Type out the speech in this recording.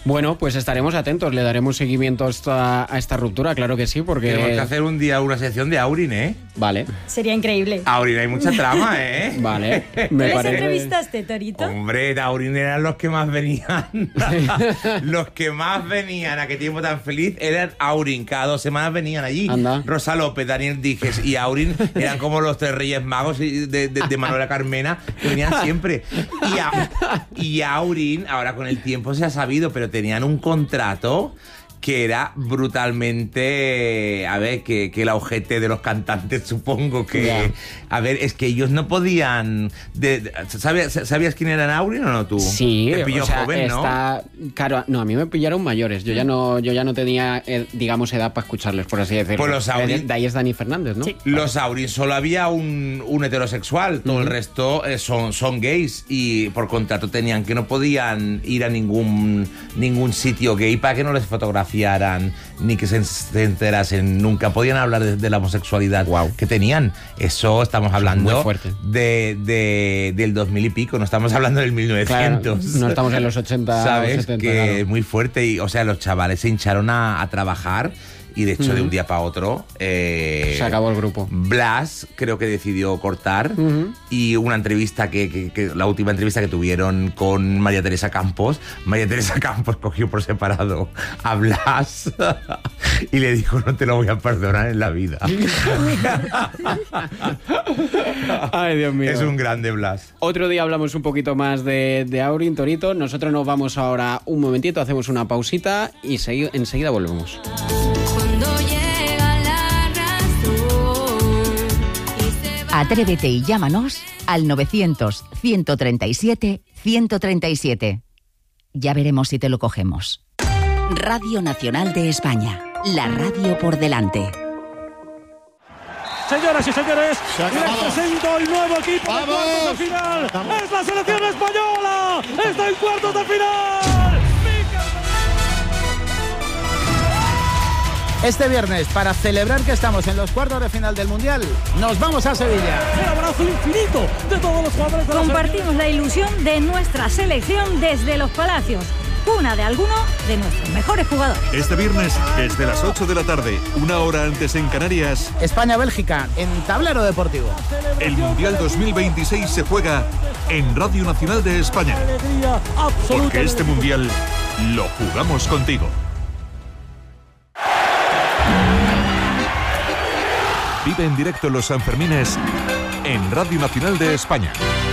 Bueno, pues estaremos atentos, le daremos seguimiento a esta ruptura, claro que sí, porque... Tenemos que hacer un día una sección de Aurin, ¿eh? Vale. Sería increíble. Aurin, hay mucha trama, ¿eh? Vale. ¿Les entrevistaste, Torito? Hombre, Aurin eran los que más venían. Los que más venían a qué tiempo tan feliz eran Aurin. Cada 2 semanas venían allí. Anda. Rosa López, Daniel Dijes y Aurin eran como los 3 Reyes Magos de Manuela Carmena, que venían siempre. Y Aurin, ahora con el tiempo se ha sabido, pero tenían un contrato que era brutalmente, a ver, que el ojete de los cantantes, supongo que... Yeah. A ver, es que ellos no podían... ¿Sabías quién era Aurin o no tú? Sí, Te pilló joven, ¿no? Claro, no, a mí me pillaron mayores. Yo ya no tenía, digamos, edad para escucharles, por así decirlo. Pues los Aurin... De ahí es Dani Fernández, ¿no? Sí. Los Aurin solo había un heterosexual, todo el resto son gays, y por contrato tenían que no podían ir a ningún sitio gay para que no les fotografiaran ni que se enterasen nunca. Podían hablar de la homosexualidad que tenían. Eso estamos hablando muy fuerte. del 2000 y pico, no estamos hablando del 1900. Claro, no estamos en los 80, ¿sabes? 70, Que claro. es muy fuerte. Y, o sea, los chavales se hincharon a trabajar. Y de hecho, de un día para otro... se acabó el grupo. Blas creo que decidió cortar. Y una entrevista la última entrevista que tuvieron con María Teresa Campos cogió por separado a Blas y le dijo: no te lo voy a perdonar en la vida. Ay, Dios mío. Es un grande Blas. Otro día hablamos un poquito más de Aurin, Torito. Nosotros nos vamos ahora un momentito, hacemos una pausita y enseguida volvemos. Atrévete y llámanos al 900-137-137. Ya veremos si te lo cogemos. Radio Nacional de España. La radio por delante. Señoras y señores, les presento el nuevo equipo de cuartos de final. ¡Es la selección española! ¡Está en cuartos de final! Este viernes, para celebrar que estamos en los cuartos de final del Mundial, nos vamos a Sevilla. El abrazo infinito de todos los jugadores de la Compartimos la ilusión de nuestra selección desde los Palacios, cuna de alguno de nuestros mejores jugadores. Este viernes, desde las 8 de la tarde, 1 hora antes en Canarias, España-Bélgica, en Tablero Deportivo. el Mundial 2026 se juega en Radio Nacional de España. alegría absoluta. Porque este Mundial lo jugamos contigo. Vive en directo los Sanfermines en Radio Nacional de España.